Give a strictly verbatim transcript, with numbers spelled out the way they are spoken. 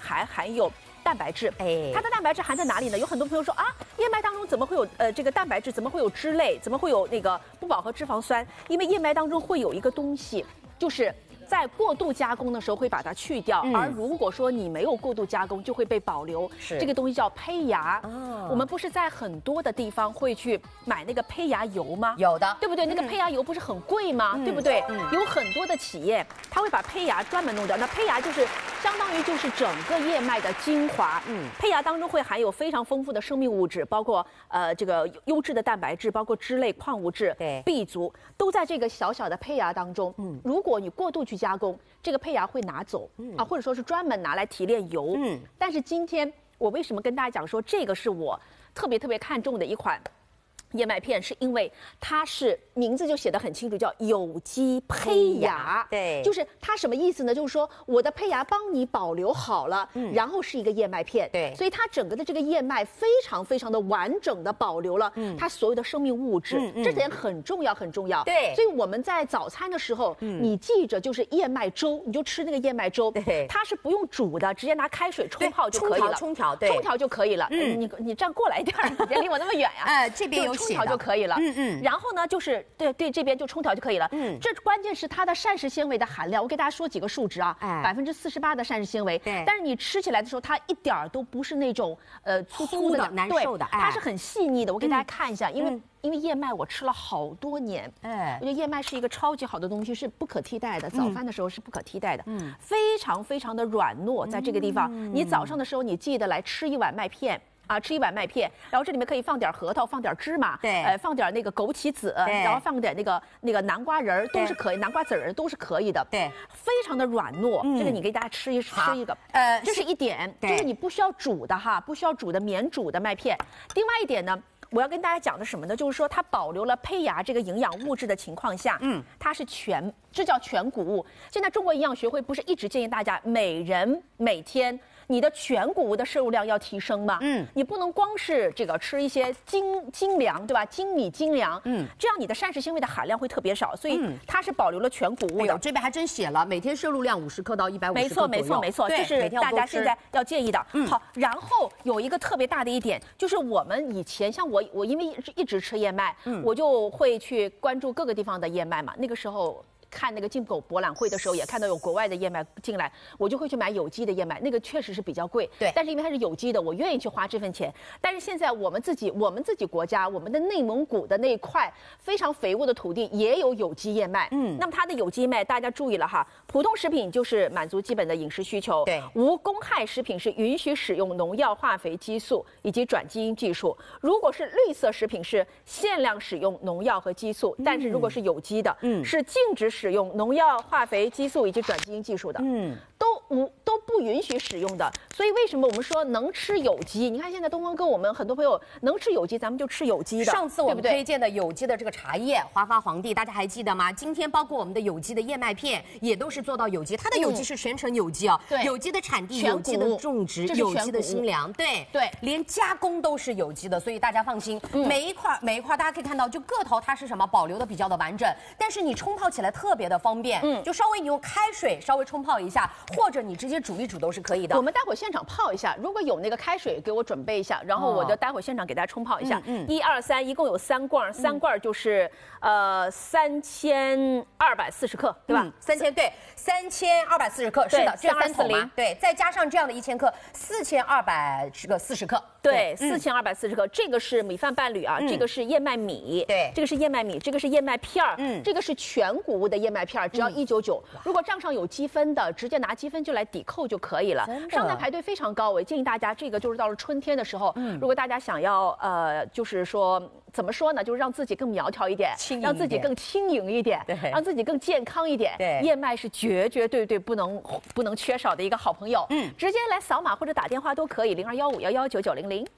还含有蛋白质。哎，它的蛋白质含在哪里呢？有很多朋友说啊，燕麦当中怎么会有呃这个蛋白质？怎么会有脂类？怎么会有那个不饱和脂肪酸？因为燕麦当中会有一个东西，就是在过度加工的时候会把它去掉，嗯、而如果说你没有过度加工，就会被保留。是这个东西叫胚芽。哦，我们不是在很多的地方会去买那个胚芽油吗？ 有的， 对不对？嗯、那个胚芽油不是很贵吗？嗯、对不对？嗯、有很多的企业它会把胚芽专门弄掉，那胚芽就是相当于就是整个燕麦的精华。嗯，胚芽当中会含有非常丰富的生命物质，包括呃这个优质的蛋白质，包括脂类、矿物质、对 B 族都在这个小小的胚芽当中。嗯，如果你过度去加工，这个胚芽会拿走，嗯、啊，或者说是专门拿来提炼油。嗯，但是今天我为什么跟大家讲说这个是我特别特别看重的一款燕麦片，是因为它是名字就写得很清楚，叫有机胚芽。对，就是它什么意思呢？就是说我的胚芽帮你保留好了，嗯、然后是一个燕麦片。对，所以它整个的这个燕麦非常非常的完整的保留了它所有的生命物质，嗯、这点很重要很重要。对，所以我们在早餐的时候，嗯、你记着就是燕麦粥，你就吃那个燕麦粥，对，它是不用煮的，直接拿开水冲泡就可以了，冲调，对，冲调就可以了。嗯，你你站过来一点，你别离我那么远呀。哎，这边有。冲调就可以了，嗯嗯，然后呢，就是对对，这边就冲调就可以了，嗯，这关键是它的膳食纤维的含量，我给大家说几个数值啊，百分之四十八的膳食纤维，对，但是你吃起来的时候，它一点儿都不是那种呃粗粗的难受的，它是很细腻的，我给大家看一下，因为因为燕麦我吃了好多年，哎，我觉得燕麦是一个超级好的东西，是不可替代的，早饭的时候是不可替代的，嗯，非常非常的软糯，在这个地方，你早上的时候你记得来吃一碗麦片。啊，吃一碗麦片，然后这里面可以放点核桃，放点芝麻，对，呃，放点那个枸杞子，然后放点那个那个南瓜仁儿，都是可以，南瓜籽儿都是可以的，对，非常的软糯。嗯、这个你给大家吃一吃一个，呃，这是一点，就是你不需要煮的哈，不需要煮的免煮的麦片。另外一点呢，我要跟大家讲的什么呢？就是说它保留了胚芽这个营养物质的情况下，嗯，它是全，这叫全谷物。现在中国营养学会不是一直建议大家每人每天。你的全谷物的摄入量要提升嘛？嗯，你不能光是这个吃一些精精粮，对吧？精米精粮，嗯，这样你的膳食纤维的含量会特别少，所以它是保留了全谷物的。哎、这边还真写了，每天摄入量五十克到一百五十克左右。没错，没错，没错，这是大家现在要建议的。嗯，好，然后有一个特别大的一点，就是我们以前像我，我因为一直吃燕麦，嗯，我就会去关注各个地方的燕麦嘛。那个时候。看那个进口博览会的时候，也看到有国外的燕麦进来，我就会去买有机的燕麦，那个确实是比较贵，对。但是因为它是有机的，我愿意去花这份钱。但是现在我们自己，我们自己国家，我们的内蒙古的那一块非常肥沃的土地也有有机燕麦，嗯。那么它的有机燕麦，大家注意了哈，普通食品就是满足基本的饮食需求，对。无公害食品是允许使用农药、化肥、激素以及转基因技术。如果是绿色食品是限量使用农药和激素，但是如果是有机的，嗯，是禁止使用农药、化肥、激素以及转基因技术的，嗯，都无都不允许使用的。所以为什么我们说能吃有机？你看现在东方哥，我们很多朋友能吃有机，咱们就吃有机的。上次我们推荐的有机的这个茶叶华发皇帝，大家还记得吗？今天包括我们的有机的燕麦片，也都是做到有机。它的有机是全程有机哦，对，有机的产地、有机的种植、有机的新粮，对对，连加工都是有机的，所以大家放心。每一块每一块大家可以看到，就个头它是什么保留的比较的完整，但是你冲泡起来特别的方便，嗯，就稍微你用开水稍微冲泡一下，或者你直接煮一煮都是可以的。我们待会现场泡一下，如果有那个开水给我准备一下，然后我就待会现场给大家冲泡一下。嗯，一二三，一共有三罐，三罐就是呃三千二百四十克，对吧？三千对，三千二百四十克，是的，这三桶嘛，对，再加上这样的一千克，四千二百个四十克，对，四千二百四十克，这个是米饭伴侣啊，这个是燕麦米，对，这个是燕麦米，这个是燕麦片儿，嗯，这个是全谷物的燕麦片，只要一九九。如果账上有积分的，直接拿积分就来抵扣就可以了。上台排队非常高，我建议大家，这个就是到了春天的时候，嗯，如果大家想要呃，就是说怎么说呢，就是让自己更苗条一点，让自己更轻盈一点，对，让自己更健康一点。对，燕麦是绝绝对对不能不能缺少的一个好朋友。嗯，直接来扫码或者打电话都可以，零二幺五幺幺九九零零。